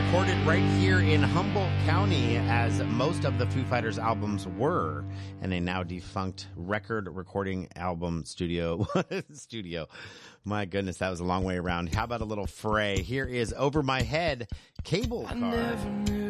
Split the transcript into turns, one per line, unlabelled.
recorded right here in Humboldt County, as most of the Foo Fighters albums were, in a now defunct record recording album studio. My goodness, that was a long way around. How about a little fray? Here is Over My Head, Cable Car.
I never knew